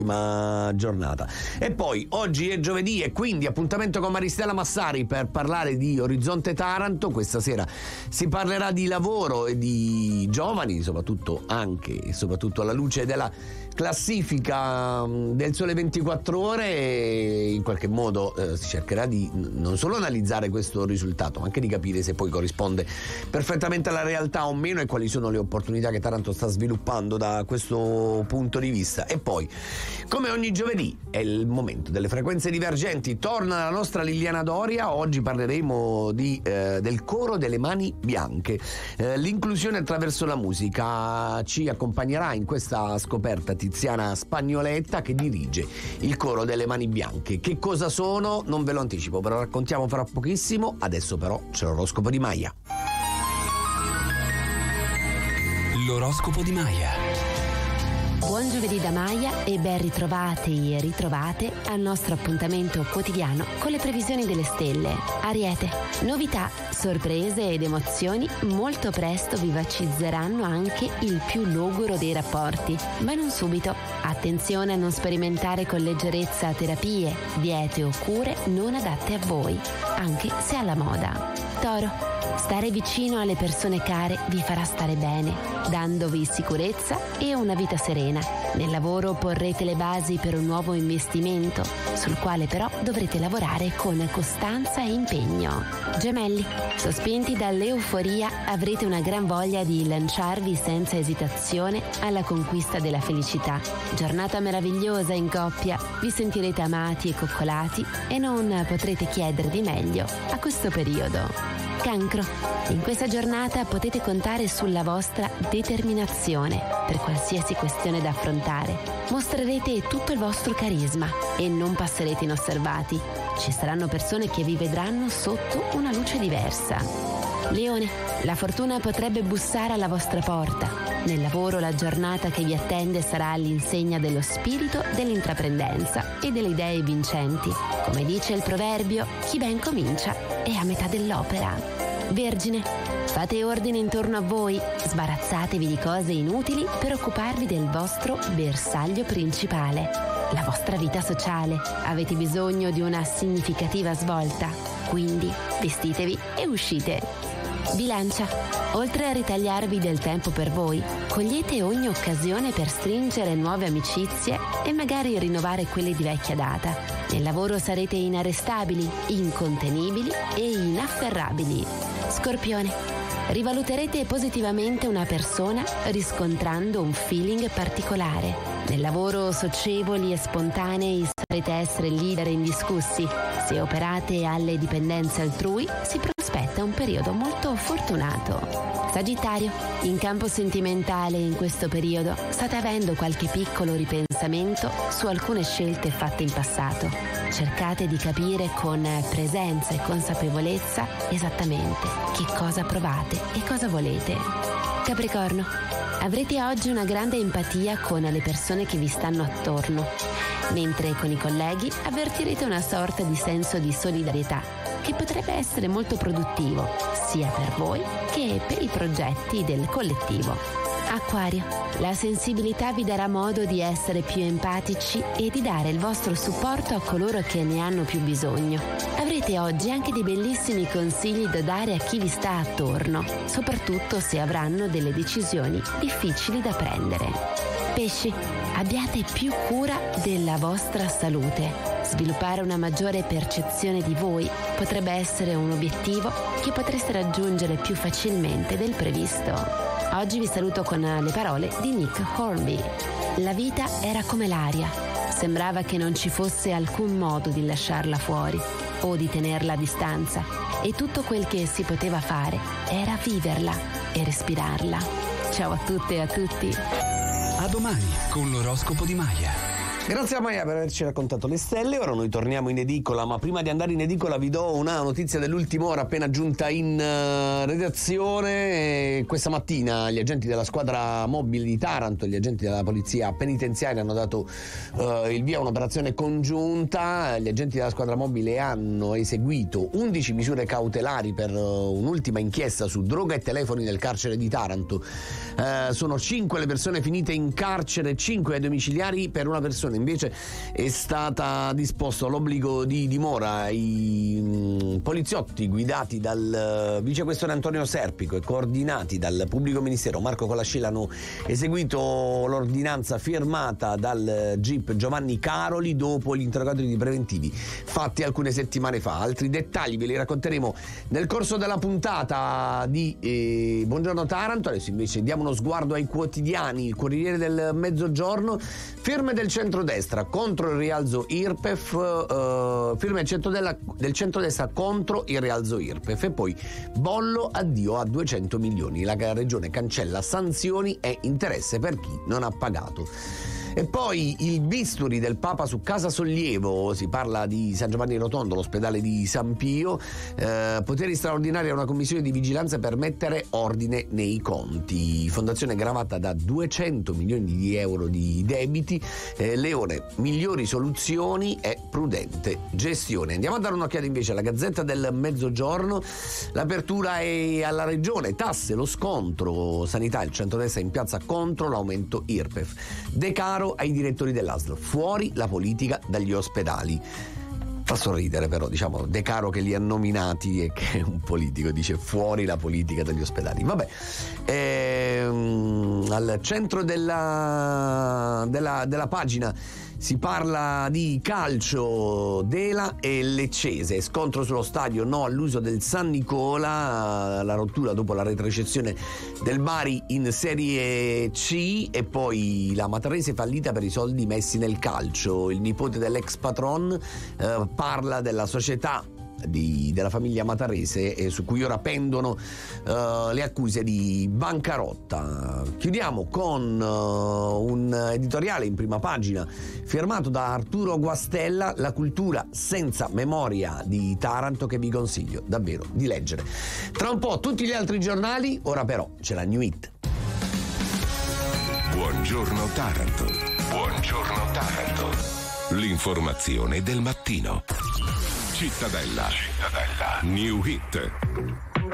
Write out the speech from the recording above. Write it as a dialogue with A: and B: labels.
A: giornata. E poi oggi è giovedì e quindi appuntamento con Maristella Massari per parlare di Orizzonte Taranto. Questa sera si parlerà di lavoro e di giovani, soprattutto anche e soprattutto alla luce della classifica del Sole 24 Ore, e in qualche modo si cercherà di non solo analizzare questo risultato, ma anche di capire se poi corrisponde perfettamente alla realtà o meno e quali sono le opportunità che Taranto sta sviluppando da questo punto di vista. E poi, come ogni giovedì, è il momento delle frequenze divergenti. Torna la nostra Liliana Doria. Oggi parleremo del coro delle mani bianche. L'inclusione attraverso la musica. Ci accompagnerà in questa scoperta Tiziana Spagnoletta, che dirige il coro delle mani bianche. Che cosa sono? Non ve lo anticipo, ve lo raccontiamo fra pochissimo. Adesso però c'è l'oroscopo di Maia.
B: L'oroscopo di Maia.
C: Buon giovedì da Maia e ben ritrovati e ritrovate al nostro appuntamento quotidiano con le previsioni delle stelle. Ariete, novità, sorprese ed emozioni molto presto vivacizzeranno anche il più logoro dei rapporti, ma non subito. Attenzione a non sperimentare con leggerezza terapie, diete o cure non adatte a voi, anche se alla moda. Toro, stare vicino alle persone care vi farà stare bene, dandovi sicurezza e una vita serena. Nel lavoro porrete le basi per un nuovo investimento, sul quale però dovrete lavorare con costanza e impegno. Gemelli, sospinti dall'euforia, avrete una gran voglia di lanciarvi senza esitazione alla conquista della felicità. Giornata meravigliosa in coppia, vi sentirete amati e coccolati e non potrete chiedere di meglio a questo periodo. Cancro, in questa giornata potete contare sulla vostra determinazione per qualsiasi questione da affrontare. Mostrerete tutto il vostro carisma e non passerete inosservati. Ci saranno persone che vi vedranno sotto una luce diversa. Leone, la fortuna potrebbe bussare alla vostra porta. Nel lavoro la giornata che vi attende sarà all'insegna dello spirito, dell'intraprendenza e delle idee vincenti. Come dice il proverbio, chi ben comincia è a metà dell'opera. Vergine, fate ordine intorno a voi, sbarazzatevi di cose inutili per occuparvi del vostro bersaglio principale, la vostra vita sociale. Avete bisogno di una significativa svolta, quindi vestitevi e uscite. Bilancia, oltre a ritagliarvi del tempo per voi, cogliete ogni occasione per stringere nuove amicizie e magari rinnovare quelle di vecchia data. Nel lavoro sarete inarrestabili, incontenibili e inafferrabili. Scorpione, rivaluterete positivamente una persona riscontrando un feeling particolare. Nel lavoro socievoli e spontanei saprete essere leader indiscussi. Se operate alle dipendenze altrui, si prospetta un periodo molto fortunato. Sagittario, in campo sentimentale in questo periodo state avendo qualche piccolo ripensamento su alcune scelte fatte in passato. Cercate di capire con presenza e consapevolezza esattamente che cosa provate e cosa volete. Capricorno, avrete oggi una grande empatia con le persone che vi stanno attorno, mentre con i colleghi avvertirete una sorta di senso di solidarietà che potrebbe essere molto produttivo sia per voi che per i progetti del collettivo. Acquario, la sensibilità vi darà modo di essere più empatici e di dare il vostro supporto a coloro che ne hanno più bisogno. Avrete oggi anche dei bellissimi consigli da dare a chi vi sta attorno, soprattutto se avranno delle decisioni difficili da prendere. Pesci, abbiate più cura della vostra salute. Sviluppare una maggiore percezione di voi potrebbe essere un obiettivo che potreste raggiungere più facilmente del previsto. Oggi vi saluto con le parole di Nick Hornby. La vita era come l'aria. Sembrava che non ci fosse alcun modo di lasciarla fuori o di tenerla a distanza, e tutto quel che si poteva fare era viverla e respirarla. Ciao a tutte e a tutti.
B: A domani con l'oroscopo di Maia.
A: Grazie a Maia per averci raccontato le stelle. Ora noi torniamo in edicola, ma prima di andare in edicola vi do una notizia dell'ultima ora appena giunta in redazione. Questa mattina gli agenti della squadra mobile di Taranto e gli agenti della polizia penitenziaria hanno dato il via a un'operazione congiunta. Gli agenti della squadra mobile hanno eseguito 11 misure cautelari per un'ultima inchiesta su droga e telefoni nel carcere di Taranto. Sono 5 le persone finite in carcere, 5 ai domiciliari per una persona Salerno invece è stata disposto l'obbligo di dimora ai poliziotti guidati dal vicequestore Antonio Serpico e coordinati dal pubblico ministero Marco Colascilla hanno eseguito l'ordinanza firmata dal GIP Giovanni Caroli dopo gli interrogatori preventivi fatti alcune settimane fa. Altri dettagli ve li racconteremo nel corso della puntata di Buongiorno Taranto. Adesso invece diamo uno sguardo ai quotidiani. Il Corriere del Mezzogiorno: firme del centrodestra contro il rialzo IRPEF, firme del centrodestra contro il rialzo IRPEF, e poi bollo addio a 200 milioni, la regione cancella sanzioni e interesse per chi non ha pagato. E poi il bisturi del Papa su Casa Sollievo, si parla di San Giovanni Rotondo, l'ospedale di San Pio, poteri straordinari a una commissione di vigilanza per mettere ordine nei conti, fondazione gravata da 200 milioni di euro di debiti, Leone, migliori soluzioni e prudente gestione. Andiamo a dare un'occhiata invece alla Gazzetta del Mezzogiorno. L'apertura è alla regione, tasse, lo scontro, sanità, il centrodestra in piazza contro l'aumento IRPEF. De Caro ai direttori dell'ASL, fuori la politica dagli ospedali. Fa sorridere però, diciamo, De Caro che li ha nominati e che è un politico dice fuori la politica dagli ospedali. Vabbè, al centro della pagina si parla di calcio, Dela e Leccese, scontro sullo stadio, no all'uso del San Nicola, la rottura dopo la retrocessione del Bari in Serie C, e poi la Matarese fallita per i soldi messi nel calcio. Il nipote dell'ex patron parla della società della famiglia Matarese, su cui ora pendono le accuse di bancarotta. Chiudiamo con un editoriale in prima pagina firmato da Arturo Guastella, La cultura senza memoria di Taranto, che vi consiglio davvero di leggere. Tra un po' tutti gli altri giornali, ora però c'è la New Hit.
D: Buongiorno Taranto. Buongiorno Taranto. L'informazione del mattino. Cittadella. New Hit.